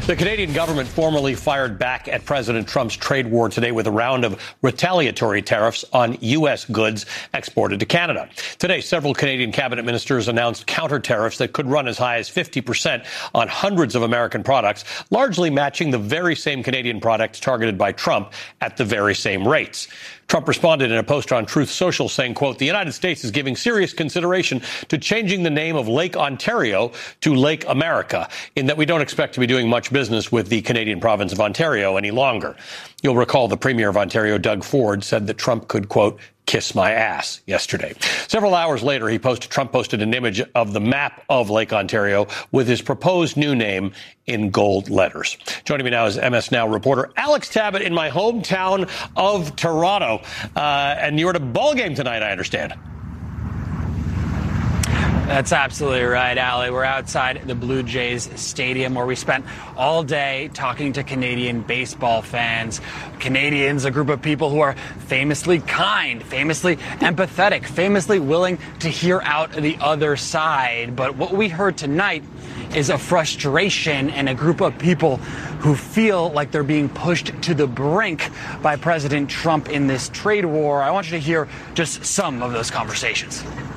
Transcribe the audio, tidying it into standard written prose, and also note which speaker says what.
Speaker 1: The Canadian government formally fired back at President Trump's trade war today with a round of retaliatory tariffs on U.S. goods exported to Canada. Today, several Canadian cabinet ministers announced counter tariffs that could run as high as 50% on hundreds of American products, largely matching the very same Canadian products targeted by Trump at the very same rates. Trump responded in a post on Truth Social saying, quote, "The United States is giving serious consideration to changing the name of Lake Ontario to Lake America, in that we don't expect to be doing much business with the Canadian province of Ontario any longer." You'll recall the Premier of Ontario, Doug Ford, said that Trump could, quote, "kiss my ass" yesterday. Several hours later, Trump posted an image of the map of Lake Ontario with his proposed new name in gold letters. Joining me now is MS Now reporter Alex Tabbitt in my hometown of Toronto. And you're at a ball game tonight, I understand.
Speaker 2: That's absolutely right, Ali. We're outside the Blue Jays Stadium, where we spent all day talking to Canadian baseball fans. Canadians, a group of people who are famously kind, famously empathetic, famously willing to hear out the other side. But what we heard tonight is a frustration and a group of people who feel like they're being pushed to the brink by President Trump in this trade war. I want you to hear just some of those conversations.